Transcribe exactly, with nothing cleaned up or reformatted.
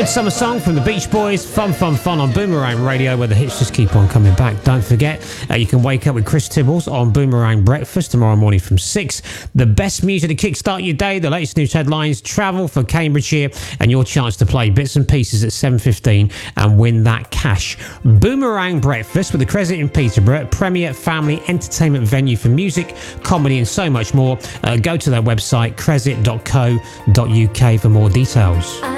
Good summer song from the Beach Boys. Fun, fun, fun on Boomerang Radio, where the hits just keep on coming back. Don't forget, uh, you can wake up with Chris Tibbles on Boomerang Breakfast tomorrow morning from six. The best music to kickstart your day, the latest news headlines, travel for Cambridgeshire, and your chance to play bits and pieces at seven fifteen and win that cash. Boomerang Breakfast with the Crescent in Peterborough, premier family entertainment venue for music, comedy and so much more. Uh, go to their website, crescent dot co dot uk for more details.